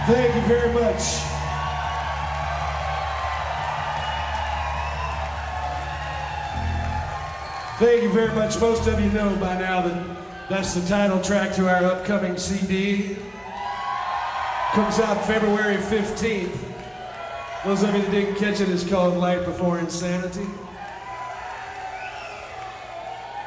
Thank you very much. Thank you very much. Most of you know by now that that's the title track to our upcoming CD. Comes out February 15th. Those of you that didn't catch it, it's called Light Before Insanity.